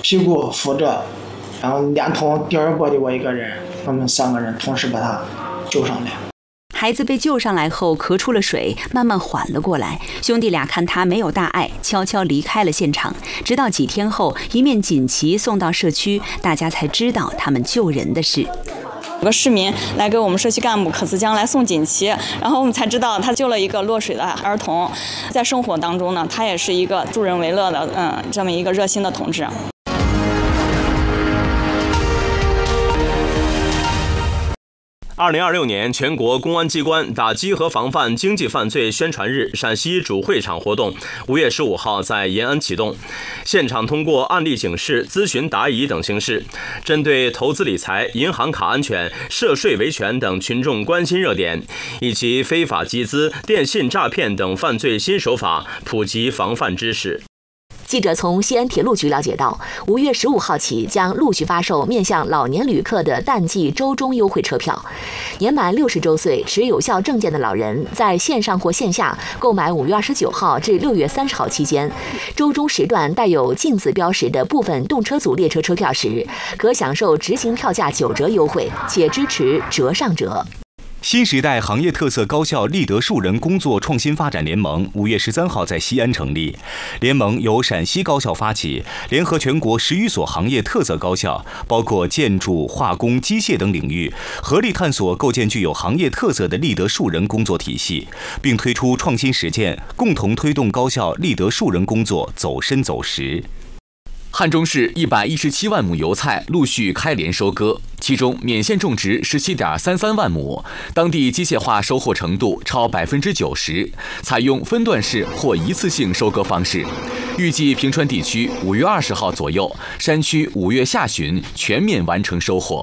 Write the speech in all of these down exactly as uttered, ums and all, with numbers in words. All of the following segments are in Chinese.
屁股扶着，然后连同第二波的我一个人，我们三个人同时把他救上来。 孩子被救上来后咳出了水，慢慢缓了过来。兄弟俩看他没有大碍，悄悄离开了现场。直到几天后，一面锦旗送到社区，大家才知道他们救人的事。 有个市民来给我们社区干部可思江来送锦旗，然后我们才知道他救了一个落水的儿童。在生活当中呢，他也是一个助人为乐的，嗯，这么一个热心的同志。 二零二六年全国公安机关打击和防范经济犯罪宣传日陕西主会场活动五月十五号在延安启动。现场通过案例警示、咨询答疑等形式，针对投资理财、银行卡安全、涉税维权等群众关心热点，以及非法集资、电信诈骗等犯罪新手法，普及防范知识。 记者从西安铁路局了解到，五月十五号起将陆续发售面向老年旅客的淡季周中优惠车票。年满六十周岁、持有效证件的老人，在线上或线下购买五月二十九号至六月三十号期间周中时段带有禁字标识的部分动车组列车车票时，可享受执行票价九折优惠，且支持折上折。 新时代行业特色高校立德树人工作创新发展联盟五月十三号在西安成立。联盟由陕西高校发起，联合全国十余所行业特色高校，包括建筑、化工、机械等领域，合力探索构建具有行业特色的立德树人工作体系，并推出创新实践，共同推动高校立德树人工作走深走实。 汉中市一百一十七万亩油菜陆续开镰收割，其中勉县种植十七点三三万亩，当地机械化收获程度超百分之九十，采用分段式或一次性收割方式。预计平川地区五月二十号左右，山区五月下旬全面完成收获。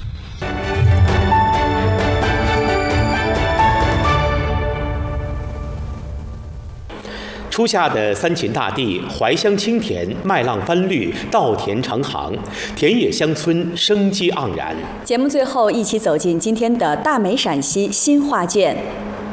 初夏的三秦大地，怀乡清甜，麦浪翻绿，稻田长行，田野乡村生机盎然。 节目最后，一起走进今天的大美陕西新画卷。